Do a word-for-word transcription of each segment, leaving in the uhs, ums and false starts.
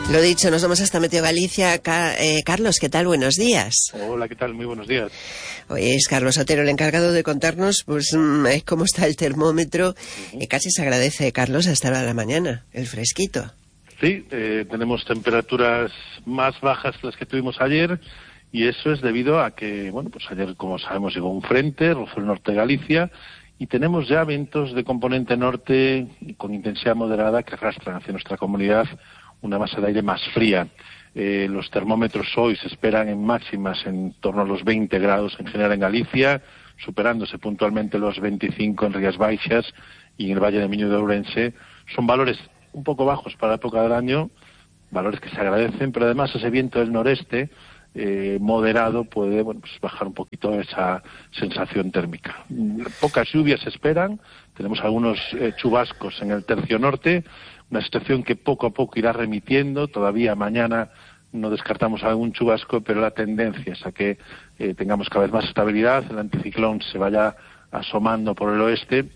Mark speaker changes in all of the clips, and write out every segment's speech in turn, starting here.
Speaker 1: Lo dicho, nos vamos hasta Meteo Galicia. Ca eh, Carlos, ¿qué tal? Buenos días.
Speaker 2: Hola, ¿qué tal? Muy buenos días.
Speaker 1: Hoy es Carlos Otero el encargado de contarnos pues mmm, cómo está el termómetro. Uh-huh. eh, casi se agradece, Carlos, a esta hora de la mañana, el fresquito.
Speaker 2: Sí, eh, tenemos temperaturas más bajas que las que tuvimos ayer, y eso es debido a que, bueno, pues ayer, como sabemos, llegó un frente, rozó el norte de Galicia, y tenemos ya vientos de componente norte con intensidad moderada que arrastran hacia nuestra comunidad una masa de aire más fría. Eh, los termómetros hoy se esperan en máximas en torno a los veinte grados en general en Galicia, superándose puntualmente los veinticinco en Rías Baixas y en el Valle de Miño de Ourense. Son valores un poco bajos para la época del año, valores que se agradecen, pero además ese viento del noreste eh, moderado puede, bueno, pues bajar un poquito esa sensación térmica. Pocas lluvias se esperan, tenemos algunos eh, chubascos en el tercio norte, una situación que poco a poco irá remitiendo. Todavía mañana no descartamos algún chubasco, pero la tendencia es a que eh, tengamos cada vez más estabilidad, el anticiclón se vaya asomando por el oeste,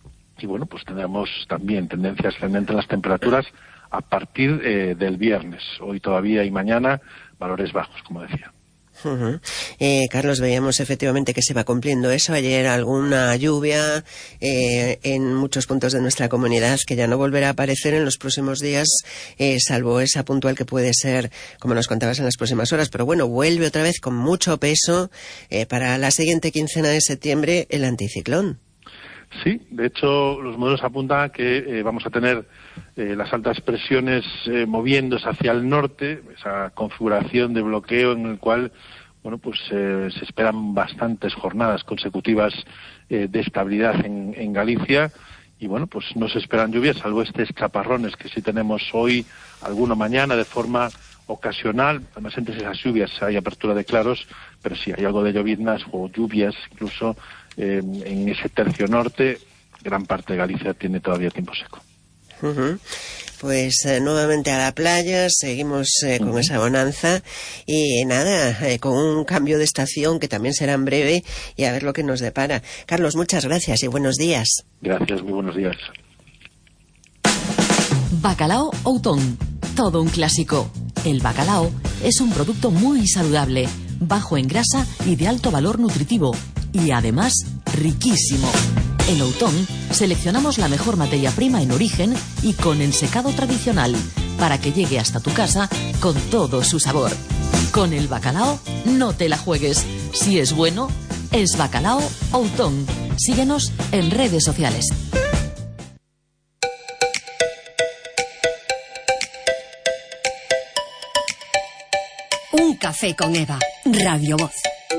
Speaker 2: y bueno, pues tendremos también tendencia ascendente en las temperaturas a partir eh, del viernes. Hoy todavía y mañana valores bajos, como decía.
Speaker 1: Uh-huh. eh, Carlos, veíamos efectivamente que se va cumpliendo eso. Ayer alguna lluvia eh, en muchos puntos de nuestra comunidad que ya no volverá a aparecer en los próximos días, eh, salvo esa puntual que puede ser, como nos contabas, en las próximas horas. Pero bueno, vuelve otra vez con mucho peso eh, para la siguiente quincena de septiembre el anticiclón.
Speaker 2: Sí, de hecho los modelos apuntan a que eh, vamos a tener eh, las altas presiones eh, moviéndose hacia el norte, esa configuración de bloqueo en el cual, bueno, pues eh, se esperan bastantes jornadas consecutivas eh, de estabilidad en, en Galicia, y bueno, pues no se esperan lluvias, salvo estos chaparrones que sí tenemos hoy, alguno mañana de forma ocasional. Además, entre esas lluvias hay apertura de claros, pero sí hay algo de lloviznas o lluvias incluso eh, en ese tercio norte. Gran parte de Galicia tiene todavía tiempo seco.
Speaker 1: Uh-huh. Pues eh, nuevamente a la playa, seguimos eh, con uh-huh. esa bonanza, y nada, eh, con un cambio de estación que también será en breve, y a ver lo que nos depara. Carlos, muchas gracias y buenos días.
Speaker 2: Gracias, muy buenos días.
Speaker 3: Bacalao Outón, todo un clásico. El bacalao es un producto muy saludable, bajo en grasa y de alto valor nutritivo, y además riquísimo. En Outón seleccionamos la mejor materia prima en origen y con ensecado tradicional, para que llegue hasta tu casa con todo su sabor. Con el bacalao no te la juegues. Si es bueno, es Bacalao Outón. Síguenos en redes sociales.
Speaker 4: Un café con Eva, Radio Voz.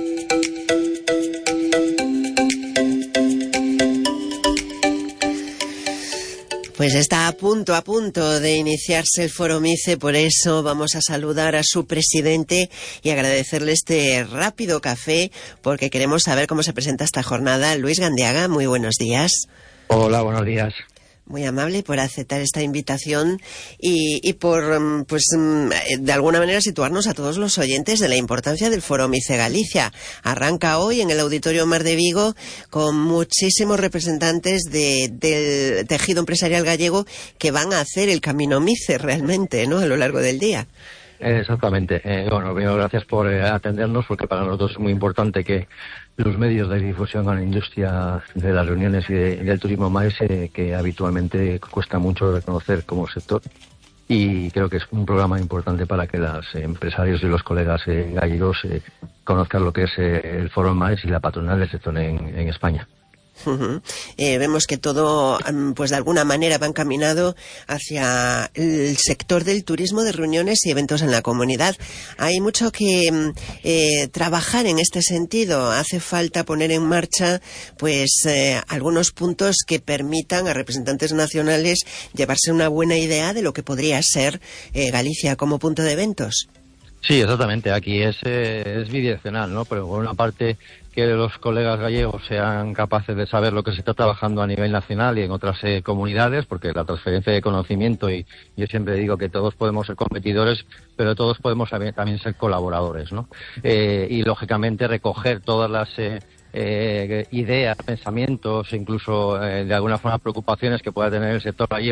Speaker 1: Pues está a punto, a punto de iniciarse el Foro MICE, por eso vamos a saludar a su presidente y agradecerle este rápido café, porque queremos saber cómo se presenta esta jornada. Luis Gandiaga, muy buenos días.
Speaker 5: Hola, buenos días.
Speaker 1: Muy amable por aceptar esta invitación y, y por, pues, de alguna manera situarnos a todos los oyentes de la importancia del Foro MICE Galicia. Arranca hoy en el Auditorio Mar de Vigo con muchísimos representantes de, del tejido empresarial gallego que van a hacer el camino MICE realmente, ¿no?, a lo largo del día.
Speaker 5: Exactamente. Eh, bueno, primero gracias por eh, atendernos, porque para nosotros es muy importante que los medios de difusión a la industria de las reuniones y, de, y del turismo más eh, que habitualmente cuesta mucho reconocer como sector, y creo que es un programa importante para que los empresarios y los colegas eh, gallegos eh, conozcan lo que es eh, el Foro MAES y la patronal del sector en, en España.
Speaker 1: Uh-huh. Eh, vemos que todo, pues de alguna manera va encaminado hacia el sector del turismo de reuniones y eventos en la comunidad. Hay mucho que eh, trabajar en este sentido. Hace falta poner en marcha, pues, eh, algunos puntos que permitan a representantes nacionales llevarse una buena idea de lo que podría ser eh, Galicia como punto de eventos.
Speaker 5: Sí, exactamente. Aquí es, eh, es bidireccional, ¿no? Pero por una parte, que los colegas gallegos sean capaces de saber lo que se está trabajando a nivel nacional y en otras eh, comunidades, porque la transferencia de conocimiento, y yo siempre digo que todos podemos ser competidores, pero todos podemos también ser colaboradores, ¿no? Eh, y lógicamente recoger todas las eh, eh, ideas, pensamientos, incluso eh, de alguna forma preocupaciones que pueda tener el sector gallego,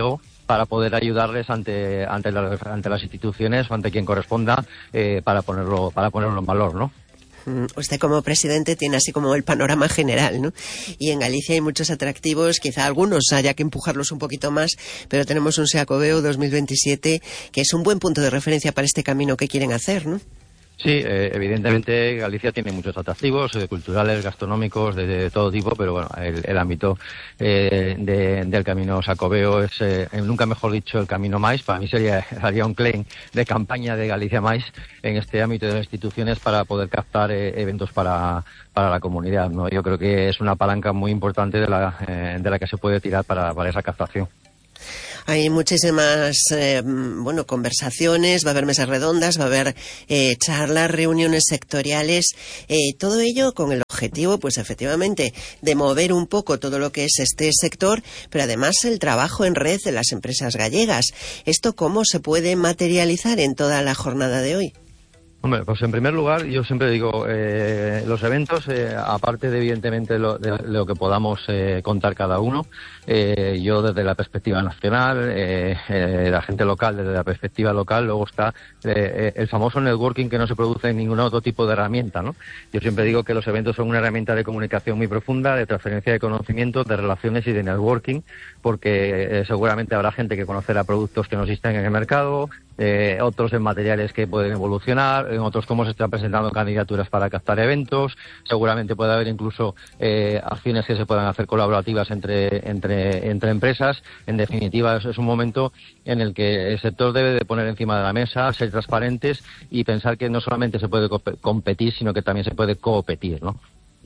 Speaker 5: para poder ayudarles ante ante, la, ante las instituciones o ante quien corresponda eh, para ponerlo para ponerlo en valor, ¿no?
Speaker 1: Usted como presidente tiene así como el panorama general, ¿no? Y en Galicia hay muchos atractivos, quizá algunos haya que empujarlos un poquito más, pero tenemos un Xacobeo dos mil veintisiete que es un buen punto de referencia para este camino que quieren hacer, ¿no?
Speaker 5: Sí, eh, evidentemente Galicia tiene muchos atractivos eh, culturales, gastronómicos, de, de todo tipo, pero bueno, el, el ámbito eh, de, del Camino Xacobeo es, eh, nunca mejor dicho, el Camino Máis. Para mí sería, haría un claim de campaña de Galicia Máis en este ámbito de las instituciones para poder captar eh, eventos para, para la comunidad, ¿no? Yo creo que es una palanca muy importante de la, eh, de la que se puede tirar para, para esa captación.
Speaker 1: Hay muchísimas eh, bueno, conversaciones, va a haber mesas redondas, va a haber eh, charlas, reuniones sectoriales, eh, todo ello con el objetivo, pues efectivamente, de mover un poco todo lo que es este sector, pero además el trabajo en red de las empresas gallegas. ¿Esto cómo se puede materializar en toda la jornada de hoy?
Speaker 5: Hombre, pues en primer lugar, yo siempre digo, eh, los eventos, eh, aparte de evidentemente lo, de, de lo que podamos eh, contar cada uno, eh, yo desde la perspectiva nacional, eh, eh, la gente local desde la perspectiva local, luego está eh, el famoso networking que no se produce en ningún otro tipo de herramienta, ¿no? Yo siempre digo que los eventos son una herramienta de comunicación muy profunda, de transferencia de conocimientos, de relaciones y de networking, porque eh, seguramente habrá gente que conocerá productos que no existen en el mercado, eh, otros en materiales que pueden evolucionar, en otros cómo se están presentando candidaturas para captar eventos, seguramente puede haber incluso eh, acciones que se puedan hacer colaborativas entre entre entre empresas. En definitiva, es, es un momento en el que el sector debe de poner encima de la mesa, ser transparentes y pensar que no solamente se puede competir, sino que también se puede competir, ¿no?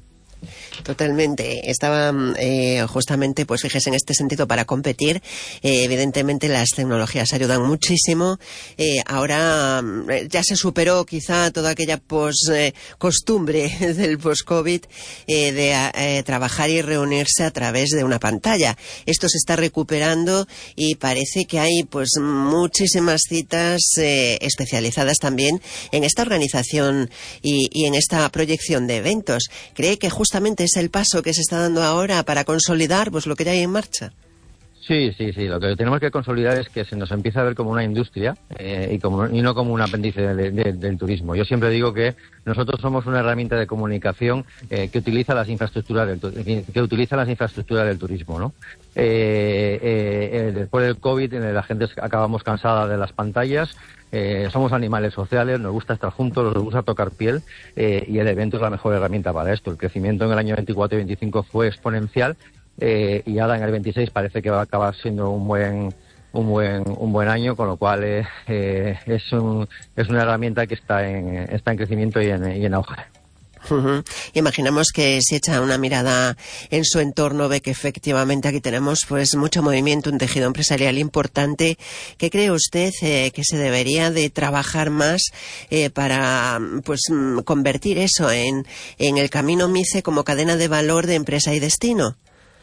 Speaker 1: Totalmente. Estaba eh, justamente, pues fíjese, en este sentido, para competir, eh, evidentemente las tecnologías ayudan muchísimo. Eh, ahora eh, ya se superó quizá toda aquella pos, eh, costumbre del post-COVID eh, de eh, trabajar y reunirse a través de una pantalla. Esto se está recuperando y parece que hay pues muchísimas citas eh, especializadas también en esta organización y, y en esta proyección de eventos. ¿Cree que justamente Justamente es el paso que se está dando ahora para consolidar pues lo que ya hay en marcha?
Speaker 5: Sí, sí, sí. Lo que tenemos que consolidar es que se nos empieza a ver como una industria eh, y, como, y no como un apéndice de, de, del turismo. Yo siempre digo que nosotros somos una herramienta de comunicación eh, que utiliza las infraestructuras del que utiliza las infraestructuras del turismo, ¿no? Eh, eh, eh, después del COVID, eh, la gente acabamos cansada de las pantallas. Eh, somos animales sociales, nos gusta estar juntos, nos gusta tocar piel eh, y el evento es la mejor herramienta para esto. El crecimiento en el año veinticuatro y veinticinco fue exponencial eh, y ahora en el veintiséis parece que va a acabar siendo un buen un buen un buen año, con lo cual eh, eh, es un, es una herramienta que está en está en crecimiento y en, y en auge.
Speaker 1: Uh-huh. Imaginamos que si echa una mirada en su entorno ve que efectivamente aquí tenemos pues mucho movimiento, un tejido empresarial importante. ¿Qué cree usted eh, que se debería de trabajar más eh, para pues convertir eso en, en el Camino Mice como cadena de valor de empresa y destino?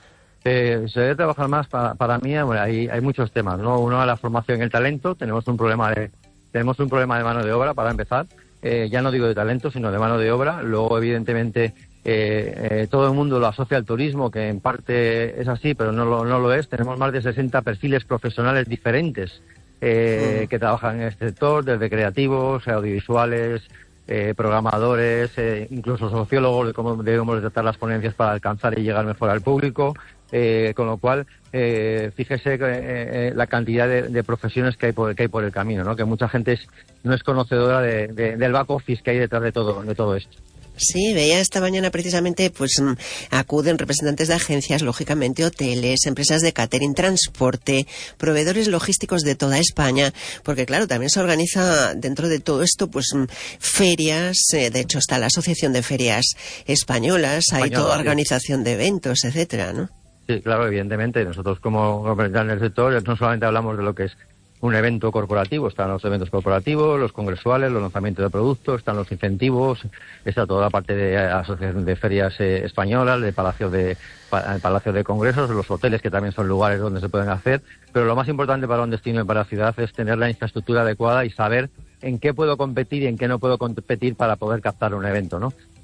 Speaker 5: Eh, se debe trabajar más para, para mí. Bueno, hay, hay muchos temas, ¿no? Uno, la formación y el talento. Tenemos un problema de tenemos un problema de mano de obra para empezar. Eh, ya no digo de talento, sino de mano de obra. Luego, evidentemente, eh, eh, todo el mundo lo asocia al turismo, que en parte es así, pero no lo, no lo es. Tenemos más de sesenta perfiles profesionales diferentes eh, mm. que trabajan en este sector, desde creativos, audiovisuales, eh, programadores, eh, incluso sociólogos, de cómo debemos tratar las ponencias para alcanzar y llegar mejor al público. Eh, con lo cual, eh, fíjese eh, eh, la cantidad de, de profesiones que hay por que hay por el camino, ¿no? Que mucha gente es, no es conocedora de, de, del back office que hay detrás de todo de todo esto.
Speaker 1: Sí, veía esta mañana precisamente, pues acuden representantes de agencias, lógicamente hoteles, empresas de catering, transporte, proveedores logísticos de toda España, porque claro, también se organiza dentro de todo esto, pues ferias, eh, de hecho está la Asociación de Ferias Españolas, hay Española, toda organización de eventos, etcétera, ¿no?
Speaker 5: Sí, claro, evidentemente. Nosotros como representantes del sector no solamente hablamos de lo que es un evento corporativo, están los eventos corporativos, los congresuales, los lanzamientos de productos, están los incentivos, está toda la parte de asociación de ferias eh, españolas, de palacios de pa, palacios de congresos, los hoteles que también son lugares donde se pueden hacer, pero lo más importante para un destino y para la ciudad es tener la infraestructura adecuada y saber en qué puedo competir y en qué no puedo competir para poder captar un evento, ¿no?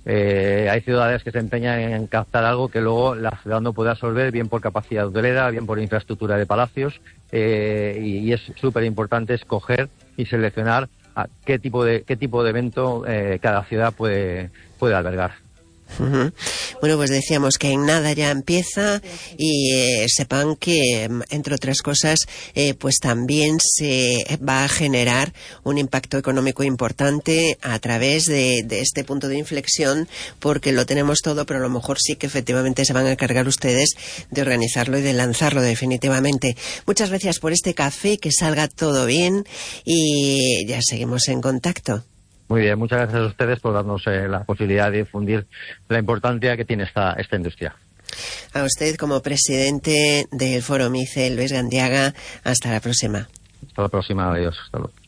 Speaker 5: Eh, hay ciudades que se empeñan en captar algo que luego la ciudad no puede absorber, bien por capacidad hotelera, bien por infraestructura de palacios, eh, y, y es súper importante escoger y seleccionar a qué tipo de qué tipo de evento eh, cada ciudad puede puede albergar.
Speaker 1: Uh-huh. Bueno, pues decíamos que en nada ya empieza y eh, sepan que, entre otras cosas, eh, pues también se va a generar un impacto económico importante a través de, de este punto de inflexión, porque lo tenemos todo, pero a lo mejor sí que efectivamente se van a cargar ustedes de organizarlo y de lanzarlo definitivamente. Muchas gracias por este café, que salga todo bien y ya seguimos en contacto.
Speaker 5: Muy bien, muchas gracias a ustedes por darnos eh, la posibilidad de difundir la importancia que tiene esta, esta industria.
Speaker 1: A usted, como presidente del Foro MICE, Luis Gandiaga, hasta la próxima.
Speaker 5: Hasta la próxima, adiós. Hasta luego.